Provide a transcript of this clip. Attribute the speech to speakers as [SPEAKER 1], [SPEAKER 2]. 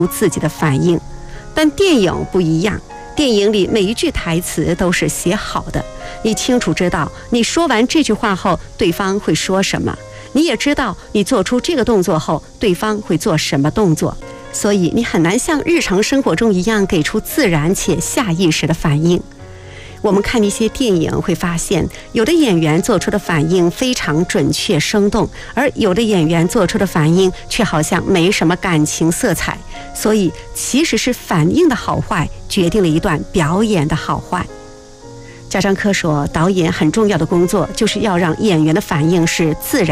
[SPEAKER 1] 自己的反应。但电影不一样，电影里每一句台词都是写好的，你清楚知道你说完这句话后对方会说什么，你也知道你做出这个动作后对方会做什么动作，所以你很难像日常生活中一样给出自然且下意识的反应。我们看一些电影会发现，有的演员做出的反应非常准确生动，而有的演员做出的反应却好像没什么感情色彩。所以其实是反应的好坏决定了一段表演的好坏。贾樟柯说，导演很重要的工作就是要让演员的反应是自然